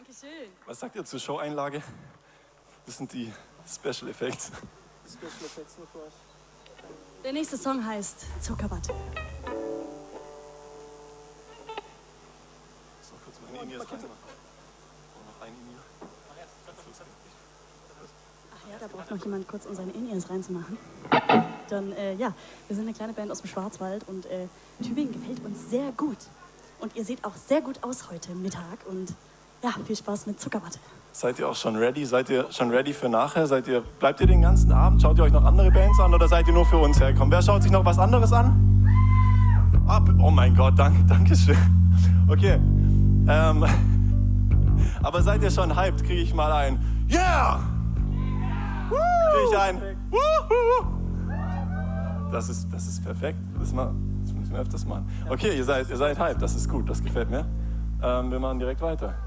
Dankeschön. Was sagt ihr zur Show-Einlage? Das sind die Special Effects. Special Effects nur für euch. Der nächste Song heißt Zuckerwatte. Ich muss noch kurz meine In-Ears reinmachen. Noch ein In-Ear. Ach ja, da braucht noch jemand kurz, um seine In-Ears reinzumachen. Dann, ja, wir sind eine kleine Band aus dem Schwarzwald und Tübingen gefällt uns sehr gut. Und ihr seht auch sehr gut aus heute Mittag und ja, viel Spaß mit Zuckerwatte. Seid ihr auch schon ready? Seid ihr schon ready für nachher? Bleibt ihr den ganzen Abend? Schaut ihr euch noch andere Bands an oder seid ihr nur für uns hergekommen? Wer schaut sich noch was anderes an? Oh mein Gott, danke schön. Okay. Aber seid ihr schon hyped? Kriege ich mal ein Yeah! Kriege ich ein Woohoo! Das ist perfekt. Das müssen wir öfters machen. Okay, ihr seid hyped. Das ist gut. Das gefällt mir. Wir machen direkt weiter.